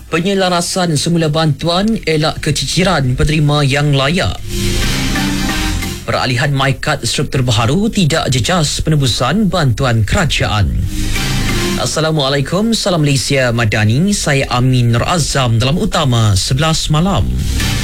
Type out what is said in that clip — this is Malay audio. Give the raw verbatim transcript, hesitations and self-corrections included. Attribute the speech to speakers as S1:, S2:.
S1: Penyelarasan semula bantuan elak keciciran penerima yang layak. Peralihan MyKad struktur baharu tidak jejas penebusan bantuan kerajaan. Assalamualaikum, salam Malaysia Madani. Saya Amin Nur Azam dalam Utama sebelas Malam.